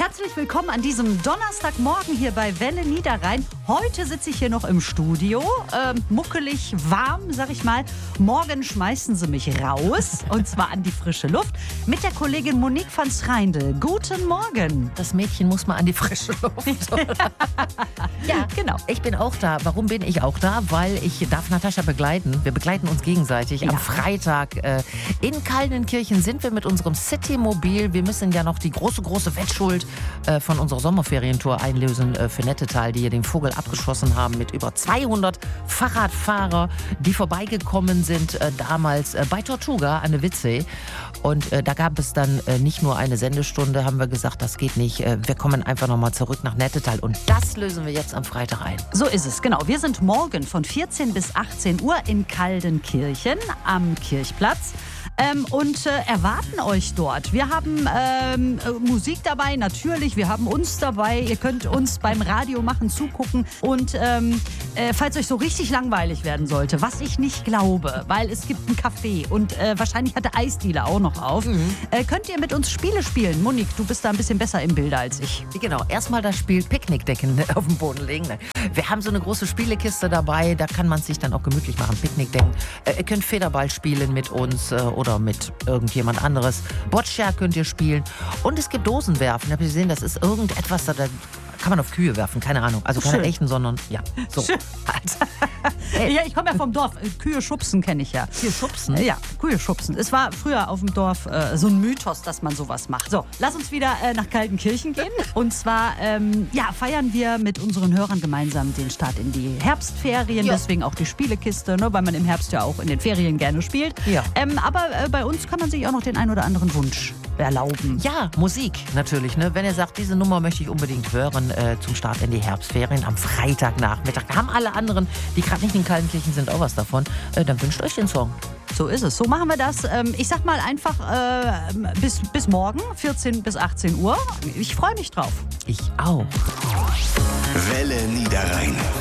Herzlich willkommen an diesem Donnerstagmorgen hier bei Welle Niederrhein. Heute sitze ich hier noch im Studio, muckelig warm, sag ich mal. Morgen schmeißen sie mich raus, und zwar an die frische Luft, mit der Kollegin Monique van Schreindel. Guten Morgen. Das Mädchen muss mal an die frische Luft. Ja, genau. Ich bin auch da. Warum bin ich auch da? Weil ich darf Natascha begleiten. Wir begleiten uns gegenseitig. Ja. Am Freitag in Kaldenkirchen sind wir mit unserem Citymobil. Wir müssen ja noch die große Wettschuld von unserer Sommerferientour einlösen für Nettetal, die hier den Vogel abgeschossen haben mit über 200 Fahrradfahrer, die vorbeigekommen sind damals bei Tortuga an der Witzsee. Und da gab es dann nicht nur eine Sendestunde, haben wir gesagt, das geht nicht. Wir kommen einfach nochmal zurück nach Nettetal. Und das lösen wir jetzt am Freitag ein. So ist es, genau. Wir sind morgen von 14 bis 18 Uhr in Kaldenkirchen am Kirchplatz. Und erwarten euch dort. Wir haben Musik dabei, natürlich. Wir haben uns dabei. Ihr könnt uns beim Radio machen zugucken. Und falls euch so richtig langweilig werden sollte, was ich nicht glaube, weil es gibt einen Café und wahrscheinlich hat der Eisdiele auch noch auf, könnt ihr mit uns Spiele spielen. Monique, du bist da ein bisschen besser im Bilde als ich. Genau, erstmal das Spiel Picknickdecken auf dem Boden legen. Wir haben so eine große Spielekiste dabei, da kann man sich dann auch gemütlich machen. Picknickdecken. Ihr könnt Federball spielen mit uns oder mit irgendjemand anderes. Boccia könnt ihr spielen. Und es gibt Dosenwerfen. Habt ihr gesehen, das ist irgendetwas, da kann man auf Kühe werfen, keine Ahnung. Also keine echten, sondern ja, so. Ja, ich komme ja vom Dorf. Kühe schubsen kenne ich ja. Kühe schubsen? Ja, Kühe schubsen. Es war früher auf dem Dorf so ein Mythos, dass man sowas macht. So, lass uns wieder nach Kaltenkirchen gehen. Und zwar feiern wir mit unseren Hörern gemeinsam den Start in die Herbstferien. Ja. Deswegen auch die Spielekiste, ne, weil man im Herbst ja auch in den Ferien gerne spielt. Ja. Aber bei uns kann man sich auch noch den ein oder anderen Wunsch erlauben. Ja, Musik natürlich. Ne? Wenn ihr sagt, diese Nummer möchte ich unbedingt hören zum Start in die Herbstferien am Freitagnachmittag. Da haben alle anderen, die gerade nicht in Kaltenkirchen sind, auch was davon. Dann wünscht euch den Song. So ist es. So machen wir das. Ich sag mal einfach bis morgen, 14 bis 18 Uhr. Ich freue mich drauf. Ich auch. Welle Niederrhein.